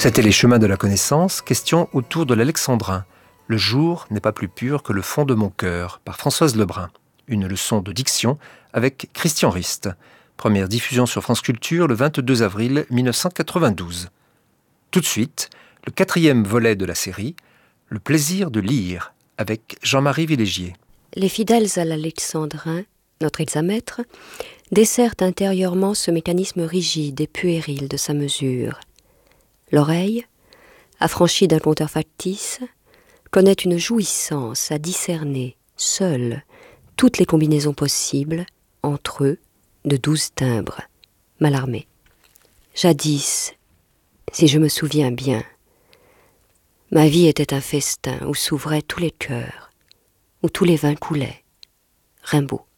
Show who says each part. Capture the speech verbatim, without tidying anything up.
Speaker 1: C'était les chemins de la connaissance, question autour de l'alexandrin. Le jour n'est pas plus pur que le fond de mon cœur, par Françoise Lebrun. Une leçon de diction avec Christian Rist. Première diffusion sur France Culture le vingt-deux avril mille neuf cent quatre-vingt-douze. Tout de suite, le quatrième volet de la série, Le plaisir de lire, avec Jean-Marie Villégier.
Speaker 2: Les fidèles à l'alexandrin, notre hexamètre, dessertent intérieurement ce mécanisme rigide et puéril de sa mesure. L'oreille, affranchie d'un compteur factice, connaît une jouissance à discerner, seule, toutes les combinaisons possibles, entre eux, de douze timbres, Mallarmé. Jadis, si je me souviens bien, ma vie était un festin où s'ouvraient tous les cœurs, où tous les vins coulaient. Rimbaud.